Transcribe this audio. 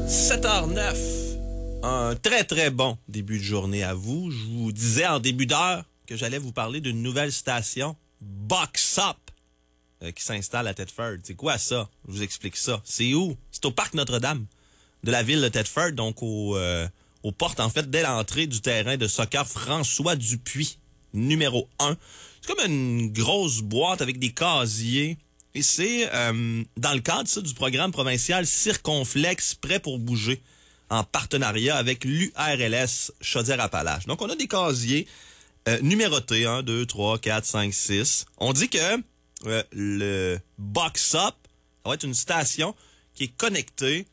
7h09. Un très, très bon début de journée à vous. Je vous disais en début d'heure que j'allais vous parler d'une nouvelle station, Box Up, qui s'installe à Thetford. C'est quoi ça? Je vous explique ça. C'est où? C'est au Parc Notre-Dame de la ville de Thetford, donc aux portes, en fait, dès l'entrée du terrain de soccer François Dupuis, numéro 1. C'est comme une grosse boîte avec des casiers. Et c'est dans le cadre ça, du programme provincial Circonflexe Prêt pour bouger, en partenariat avec l'URLS Chaudière-Appalaches. Donc, on a des casiers numérotés, 1, 2, 3, 4, 5, 6. On dit que le Box Up, ça va être une station qui est connectée